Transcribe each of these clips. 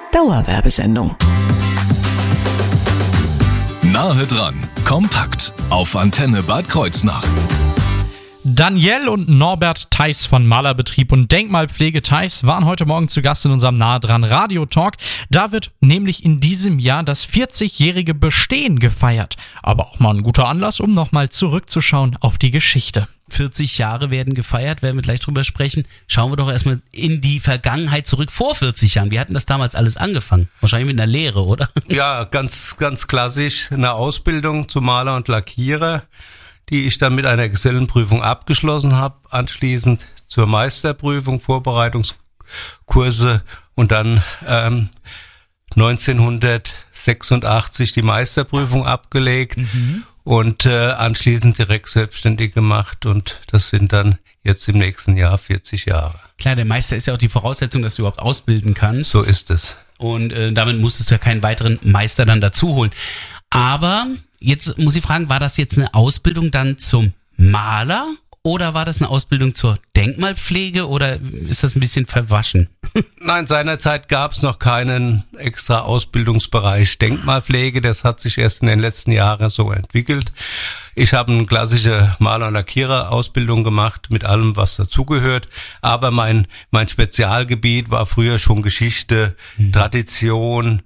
Dauerwerbesendung. Nahe dran, kompakt auf Antenne Bad Kreuznach. Danielle und Norbert Theis von Malerbetrieb und Denkmalpflege Theis waren heute Morgen zu Gast in unserem Nahe dran Radio Talk. Da wird nämlich in diesem Jahr das 40-jährige Bestehen gefeiert. Aber auch mal ein guter Anlass, um nochmal zurückzuschauen auf die Geschichte. 40 Jahre werden gefeiert, werden wir gleich drüber sprechen. Schauen wir doch erstmal in die Vergangenheit zurück, vor 40 Jahren. Wie hatten das damals alles angefangen? Wahrscheinlich mit einer Lehre, oder? Ja, ganz klassisch, eine Ausbildung zum Maler und Lackierer, die ich dann mit einer Gesellenprüfung abgeschlossen habe, anschließend zur Meisterprüfung, Vorbereitungskurse und dann 1986 die Meisterprüfung abgelegt und anschließend direkt selbstständig gemacht, und das sind dann jetzt im nächsten Jahr 40 Jahre. Klar, der Meister ist ja auch die Voraussetzung, dass du überhaupt ausbilden kannst. So ist es. Und damit musstest du ja keinen weiteren Meister dann dazu holen. Aber jetzt muss ich fragen, war das jetzt eine Ausbildung dann zum Maler oder war das eine Ausbildung zur Denkmalpflege oder ist das ein bisschen verwaschen? Nein, seinerzeit gab es noch keinen extra Ausbildungsbereich Denkmalpflege. Das hat sich erst in den letzten Jahren so entwickelt. Ich habe eine klassische Maler- und Lackierer-Ausbildung gemacht mit allem, was dazugehört. Aber mein Spezialgebiet war früher schon Geschichte, Tradition,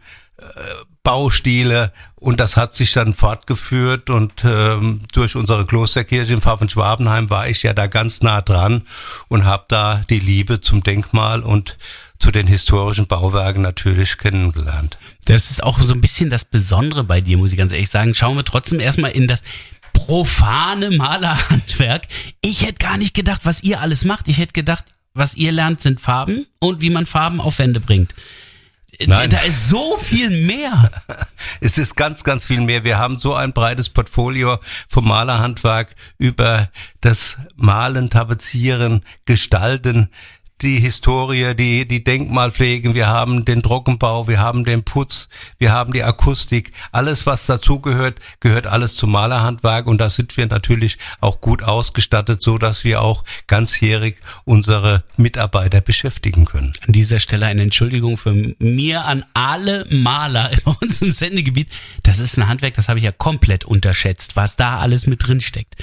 Baustile, und das hat sich dann fortgeführt, und durch unsere Klosterkirche in Pfaffenschwabenheim war ich ja da ganz nah dran und habe da die Liebe zum Denkmal und zu den historischen Bauwerken natürlich kennengelernt. Das ist auch so ein bisschen das Besondere bei dir, muss ich ganz ehrlich sagen. Schauen wir trotzdem erstmal in das profane Malerhandwerk. Ich hätte gar nicht gedacht, was ihr alles macht. Ich hätte gedacht, was ihr lernt, sind Farben und wie man Farben auf Wände bringt. Nein. Da ist so viel mehr. Es ist ganz viel mehr. Wir haben so ein breites Portfolio vom Malerhandwerk über das Malen, Tapezieren, Gestalten, die Historie, die Denkmalpflege, wir haben den Trockenbau, wir haben den Putz, wir haben die Akustik. Alles, was dazugehört, gehört alles zum Malerhandwerk, und da sind wir natürlich auch gut ausgestattet, so dass wir auch ganzjährig unsere Mitarbeiter beschäftigen können. An dieser Stelle eine Entschuldigung von mir an alle Maler in unserem Sendegebiet. Das ist ein Handwerk, das habe ich ja komplett unterschätzt, was da alles mit drin steckt.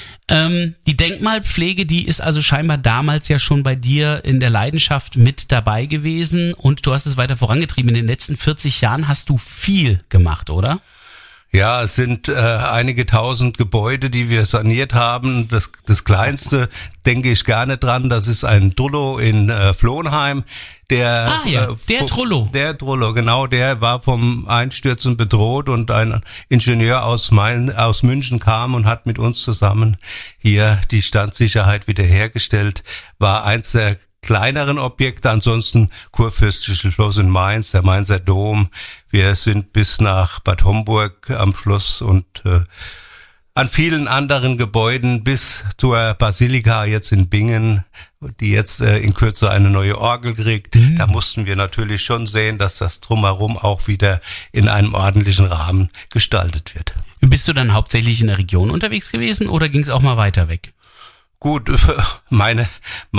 Die Denkmalpflege, die ist also scheinbar damals ja schon bei dir in der Leidenschaft mit dabei gewesen, und du hast es weiter vorangetrieben. In den letzten 40 Jahren hast du viel gemacht, oder? Ja, es sind einige tausend Gebäude, die wir saniert haben. Das kleinste denke ich gerne dran, das ist ein Trullo in Flohnheim. Der Trullo. Der Trullo, genau, der war vom Einstürzen bedroht, und ein Ingenieur aus München kam und hat mit uns zusammen hier die Standsicherheit wiederhergestellt. War eins der kleineren Objekte, ansonsten Kurfürstliches Schloss in Mainz, der Mainzer Dom. Wir sind bis nach Bad Homburg am Schloss und an vielen anderen Gebäuden bis zur Basilika jetzt in Bingen, die jetzt in Kürze eine neue Orgel kriegt. Da mussten wir natürlich schon sehen, dass das Drumherum auch wieder in einem ordentlichen Rahmen gestaltet wird. Bist du dann hauptsächlich in der Region unterwegs gewesen oder ging es auch mal weiter weg? Gut, meine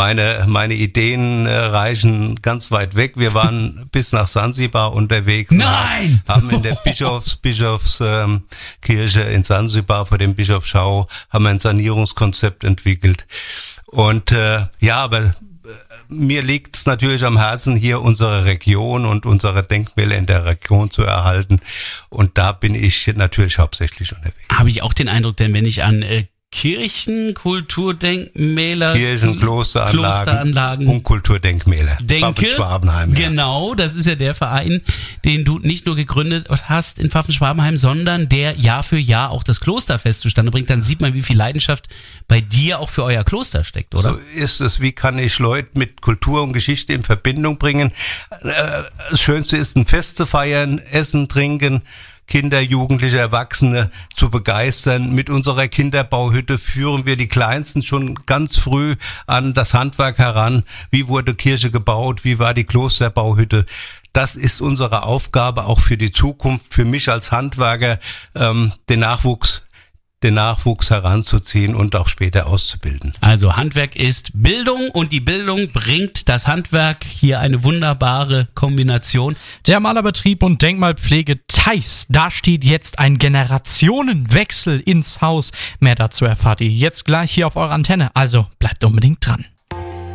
Ideen reichen ganz weit weg. Wir waren bis nach Sansibar unterwegs. Nein! Haben in der Bischofskirche in Sansibar vor dem Bischofsschau haben ein Sanierungskonzept entwickelt. Und aber mir liegt es natürlich am Herzen, hier unsere Region und unsere Denkmäler in der Region zu erhalten. Und da bin ich natürlich hauptsächlich unterwegs. Habe ich auch den Eindruck, denn wenn ich an Kirchen, Kulturdenkmäler, Klosteranlagen und Kulturdenkmäler. Pfaffenschwabenheim. Genau, das ist ja der Verein, den du nicht nur gegründet hast in Pfaffenschwabenheim, sondern der Jahr für Jahr auch das Klosterfest zustande bringt. Dann sieht man, wie viel Leidenschaft bei dir auch für euer Kloster steckt, oder? So ist es. Wie kann ich Leute mit Kultur und Geschichte in Verbindung bringen? Das Schönste ist, ein Fest zu feiern, essen, trinken, Kinder, Jugendliche, Erwachsene zu begeistern. Mit unserer Kinderbauhütte führen wir die Kleinsten schon ganz früh an das Handwerk heran. Wie wurde Kirche gebaut? Wie war die Klosterbauhütte? Das ist unsere Aufgabe auch für die Zukunft, für mich als Handwerker, den Nachwuchs den Nachwuchs heranzuziehen und auch später auszubilden. Also Handwerk ist Bildung und die Bildung bringt das Handwerk. Hier eine wunderbare Kombination. Der Malerbetrieb und Denkmalpflege Theis, da steht jetzt ein Generationenwechsel ins Haus. Mehr dazu erfahrt ihr jetzt gleich hier auf eurer Antenne, also bleibt unbedingt dran.